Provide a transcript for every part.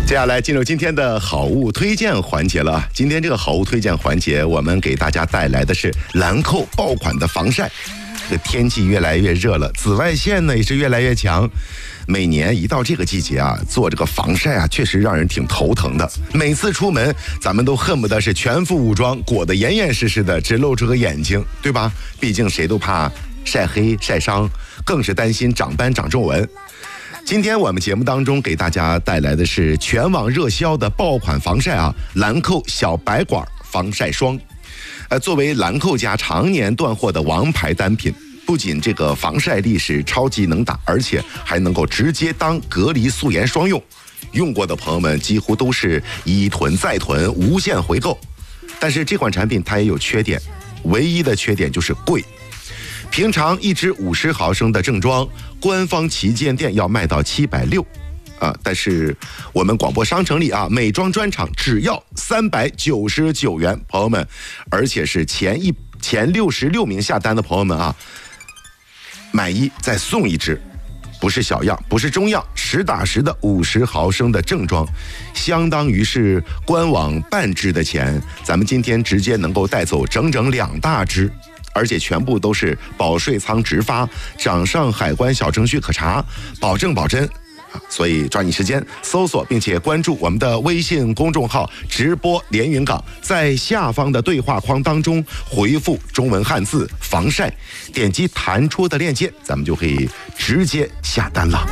接下来进入今天的好物推荐环节了。今天这个好物推荐环节，我们给大家带来的是兰蔻爆款的防晒。这个天气越来越热了，紫外线呢也是越来越强。每年一到这个季节啊，做这个防晒啊，确实让人挺头疼的。每次出门，咱们都恨不得是全副武装，裹得严严实实的，只露出个眼睛，对吧？毕竟谁都怕晒黑晒伤，更是担心长斑长皱纹。今天我们节目当中给大家带来的是全网热销的爆款防晒啊，兰蔻小白管防晒霜。作为兰蔻家常年断货的王牌单品，不仅这个防晒力是超级能打，而且还能够直接当隔离素颜霜用。用过的朋友们几乎都是一囤再囤，无限回购。但是这款产品它也有缺点，唯一的缺点就是贵。平常一支50毫升的正装，官方旗舰店要卖到760啊，但是我们广播商城里啊，美妆专场只要399元，朋友们，而且是前66名下单的朋友们啊，买一再送一支，不是小样，不是中样，实打实的50毫升的正装，相当于是官网半支的钱，咱们今天直接能够带走整整2大支。而且全部都是保税仓直发，掌上海关小程序可查，保证保真。所以抓紧时间搜索并且关注我们的微信公众号直播连云港，在下方的对话框当中回复中文汉字防晒，点击弹出的链接，咱们就可以直接下单了。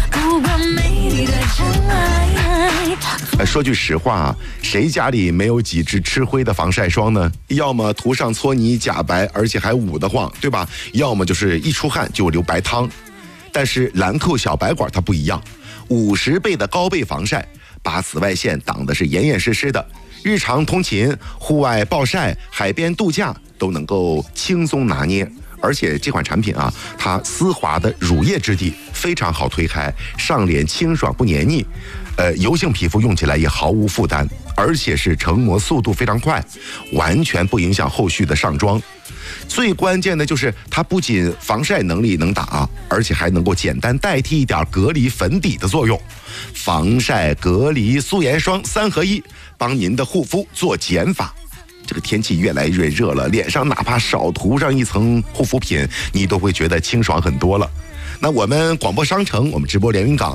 说句实话啊，谁家里没有几支吃灰的防晒霜呢？要么涂上搓泥假白，而且还捂得慌，对吧？要么就是一出汗就流白汤。但是兰蔻小白管它不一样，50倍的高倍防晒，把紫外线挡的是严严实实的。日常通勤、户外暴晒、海边度假都能够轻松拿捏。而且这款产品啊，它丝滑的乳液质地非常好推开，上脸清爽不黏腻，油性皮肤用起来也毫无负担，而且是成膜速度非常快，完全不影响后续的上妆。最关键的就是它不仅防晒能力能打，而且还能够简单代替一点隔离粉底的作用，防晒、隔离、素颜霜3合1，帮您的护肤做减法。这个天气越来越热了，脸上哪怕少涂上一层护肤品，你都会觉得清爽很多了。那我们广播商城，我们直播连云港